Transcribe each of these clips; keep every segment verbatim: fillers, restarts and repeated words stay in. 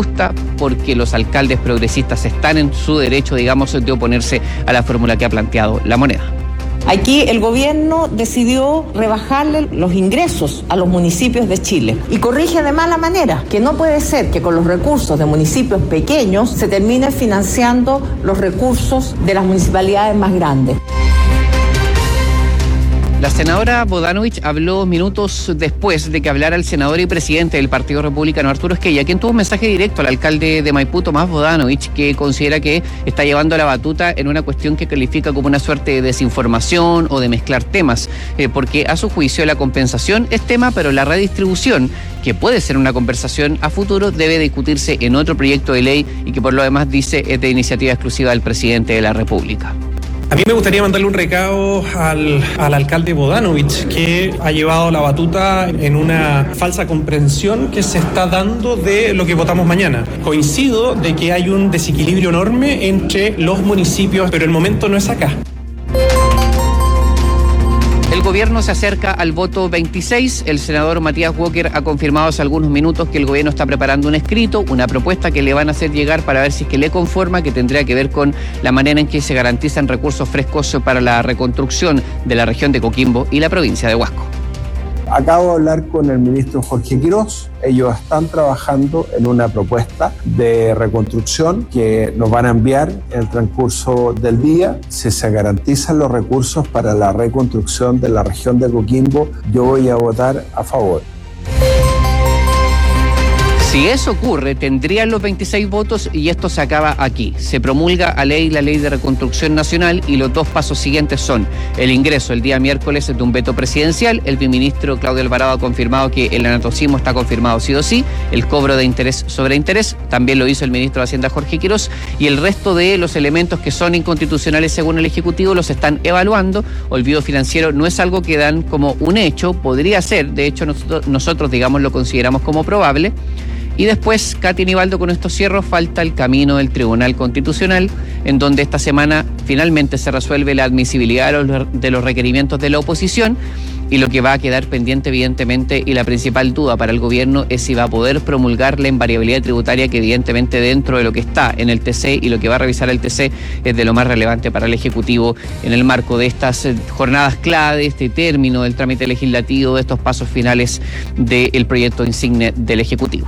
justa, porque los alcaldes progresistas están en su derecho, digamos, de oponerse a la fórmula que ha planteado La Moneda. Aquí el gobierno decidió rebajarle los ingresos a los municipios de Chile y corrige de mala manera, que no puede ser que con los recursos de municipios pequeños se termine financiando los recursos de las municipalidades más grandes. La senadora Bodanovich habló minutos después de que hablara el senador y presidente del Partido Republicano, Arturo Esquella, quien tuvo un mensaje directo al alcalde de Maipú, Tomás Bodanovich, que considera que está llevando la batuta en una cuestión que califica como una suerte de desinformación o de mezclar temas, eh, porque a su juicio la compensación es tema, pero la redistribución, que puede ser una conversación a futuro, debe discutirse en otro proyecto de ley y que por lo demás dice es de iniciativa exclusiva del presidente de la República. A mí me gustaría mandarle un recado al, al alcalde Bodanovich, que ha llevado la batuta en una falsa comprensión que se está dando de lo que votamos mañana. Coincido de que hay un desequilibrio enorme entre los municipios, pero el momento no es acá. El gobierno se acerca al voto veintiséis. El senador Matías Walker ha confirmado hace algunos minutos que el gobierno está preparando un escrito, una propuesta que le van a hacer llegar para ver si es que le conforma, que tendría que ver con la manera en que se garantizan recursos frescos para la reconstrucción de la región de Coquimbo y la provincia de Huasco. Acabo de hablar con el ministro Jorge Quirós. Ellos están trabajando en una propuesta de reconstrucción que nos van a enviar en el transcurso del día. Si se garantizan los recursos para la reconstrucción de la región de Coquimbo, yo voy a votar a favor. Si eso ocurre, tendrían los veintiséis votos y esto se acaba aquí. Se promulga a ley la Ley de Reconstrucción Nacional y los dos pasos siguientes son el ingreso el día miércoles de un veto presidencial. El viceministro Claudio Alvarado ha confirmado que el anatocismo está confirmado sí o sí. El cobro de interés sobre interés también lo hizo el ministro de Hacienda Jorge Quirós, y el resto de los elementos que son inconstitucionales según el Ejecutivo los están evaluando. Olvido financiero no es algo que dan como un hecho, podría ser, de hecho nosotros, nosotros digamos lo consideramos como probable. Y después, Katy Nivaldo, con estos cierros, falta el camino del Tribunal Constitucional, en donde esta semana finalmente se resuelve la admisibilidad de los, de los requerimientos de la oposición, y lo que va a quedar pendiente, evidentemente, y la principal duda para el gobierno es si va a poder promulgar la invariabilidad tributaria, que evidentemente dentro de lo que está en el T C y lo que va a revisar el T C es de lo más relevante para el Ejecutivo en el marco de estas jornadas clave, este término del trámite legislativo, de estos pasos finales del proyecto insigne del Ejecutivo.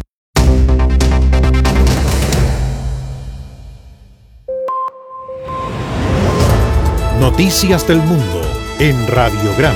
Noticias del Mundo en Radiograma.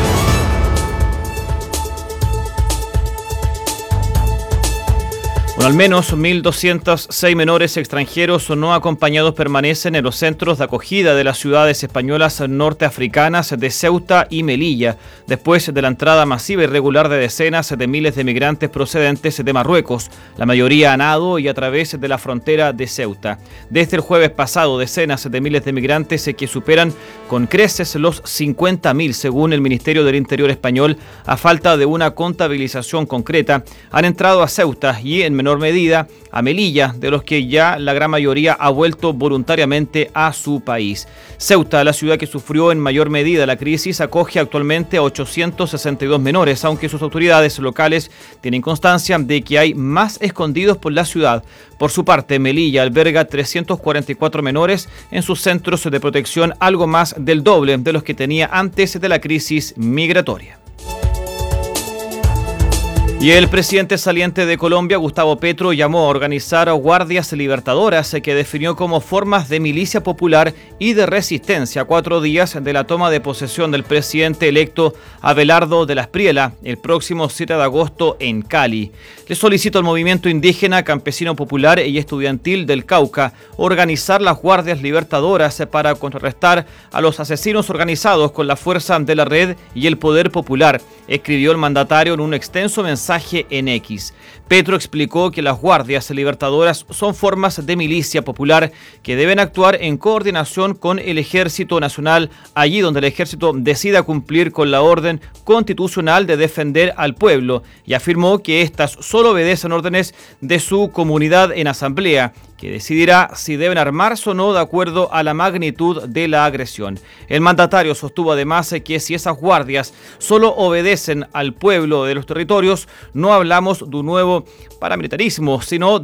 Bueno, al menos mil doscientos seis menores extranjeros no acompañados permanecen en los centros de acogida de las ciudades españolas norteafricanas de Ceuta y Melilla, después de la entrada masiva y regular de decenas de miles de migrantes procedentes de Marruecos, la mayoría a nado y a través de la frontera de Ceuta. Desde el jueves pasado, decenas de miles de migrantes que superan con creces los cincuenta mil, según el Ministerio del Interior español, a falta de una contabilización concreta, han entrado a Ceuta y en menor medida a Melilla, de los que ya la gran mayoría ha vuelto voluntariamente a su país. Ceuta, la ciudad que sufrió en mayor medida la crisis, acoge actualmente a ochocientos sesenta y dos menores, aunque sus autoridades locales tienen constancia de que hay más escondidos por la ciudad. Por su parte, Melilla alberga trescientos cuarenta y cuatro menores en sus centros de protección, algo más del doble de los que tenía antes de la crisis migratoria. Y el presidente saliente de Colombia, Gustavo Petro, llamó a organizar guardias libertadoras que definió como formas de milicia popular y de resistencia a cuatro días de la toma de posesión del presidente electo Abelardo de la Espriella el próximo siete de agosto en Cali. Le solicitó al movimiento indígena, campesino popular y estudiantil del Cauca organizar las guardias libertadoras para contrarrestar a los asesinos organizados con la fuerza de la red y el poder popular, escribió el mandatario en un extenso mensaje en X. Petro explicó que las guardias libertadoras son formas de milicia popular que deben actuar en coordinación con el Ejército Nacional, allí donde el Ejército decida cumplir con la orden constitucional de defender al pueblo, y afirmó que éstas solo obedecen órdenes de su comunidad en asamblea, que decidirá si deben armarse o no de acuerdo a la magnitud de la agresión. El mandatario sostuvo además que si esas guardias solo obedecen al pueblo de los territorios, no hablamos de un nuevo paramilitarismo, sino